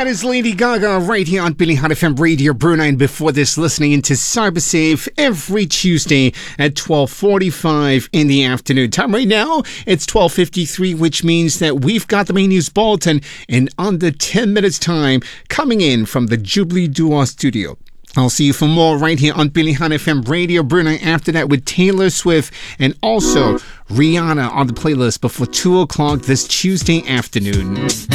That is Lady Gaga right here on Billy Hot FM Radio Brunei, and before this listening into CyberSafe every Tuesday at 12:45 in the afternoon. Time right now, it's 12:53, which means that we've got the main news bulletin in under 10 minutes time coming in from the Jubilee Dua studio. I'll see you for more right here on Billy Hot FM Radio Brunei after that with Taylor Swift and also Rihanna on the playlist before 2 o'clock this Tuesday afternoon.